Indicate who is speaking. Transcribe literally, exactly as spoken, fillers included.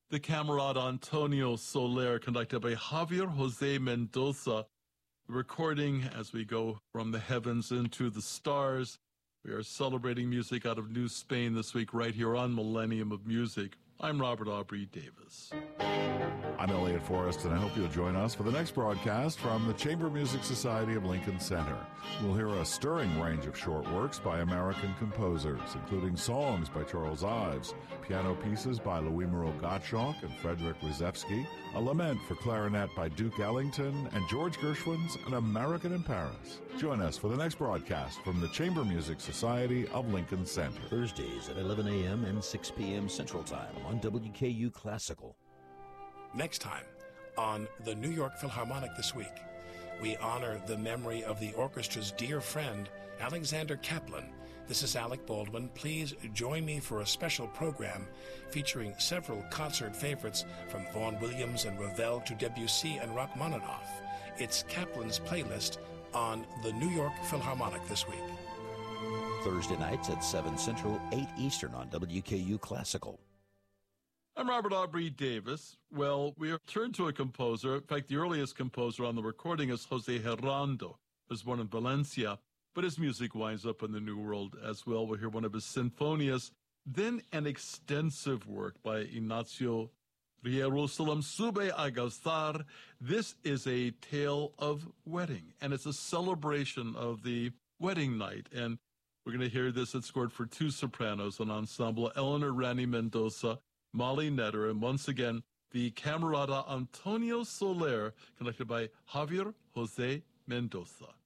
Speaker 1: the Camarada Antonio Soler, conducted by Javier Jose Mendoza. Recording as we go from the heavens into the stars. We are celebrating music out of New Spain this week right here on Millennium of Music. I'm Robert Aubrey Davis.
Speaker 2: I'm Elliot Forrest, and I hope you'll join us for the next broadcast from the Chamber Music Society of Lincoln Center. We'll hear a stirring range of short works by American composers, including songs by Charles Ives, piano pieces by Louis Moreau Gottschalk and Frederick Rzewski, a lament for clarinet by Duke Ellington, and George Gershwin's An American in Paris. Join us for the next broadcast from the Chamber Music Society of Lincoln Center.
Speaker 3: Thursdays at eleven a.m. and six p.m. Central Time on W K U Classical.
Speaker 4: Next time on the New York Philharmonic this week, we honor the memory of the orchestra's dear friend, Alexander Kaplan. This is Alec Baldwin. Please join me for a special program featuring several concert favorites from Vaughan Williams and Ravel to Debussy and Rachmaninoff. It's Kaplan's playlist on the New York Philharmonic this week.
Speaker 3: Thursday nights at seven Central, eight Eastern on W K U Classical.
Speaker 1: I'm Robert Aubrey Davis. Well, we are turned to a composer. In fact, the earliest composer on the recording is Jose Herrando. He was born in Valencia, but his music winds up in the New World as well. We'll hear one of his sinfonias, then an extensive work by Ignacio Jerusalem Sube a Gozar. This is a tale of wedding, and it's a celebration of the wedding night. And we're going to hear this. It's scored for two sopranos, an ensemble, Eleanor Rani Mendoza, Molly Netter, and once again, the Camarada Antonio Soler, conducted by Javier Jose Mendoza.